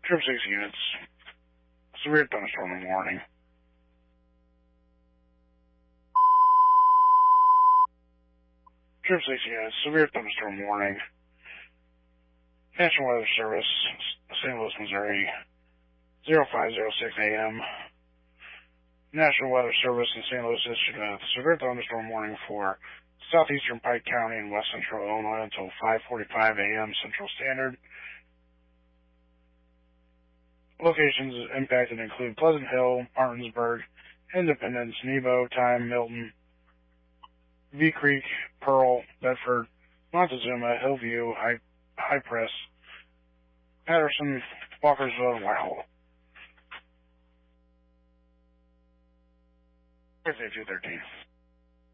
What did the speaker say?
Trip 6 units. Severe thunderstorm in the morning. Trip 6 units. Severe thunderstorm warning. National Weather Service, St. Louis, Missouri, 0506 a.m. National Weather Service in St. Louis issued a severe thunderstorm warning for southeastern Pike County and west central Illinois until 5:45 a.m. Central Standard. Locations impacted include Pleasant Hill, Martinsburg, Independence, Nebo, Time, Milton, V Creek, Pearl, Bedford, Montezuma, Hillview, High Press, Patterson, Walkersville, and Whitehall. Thursday, 2/13.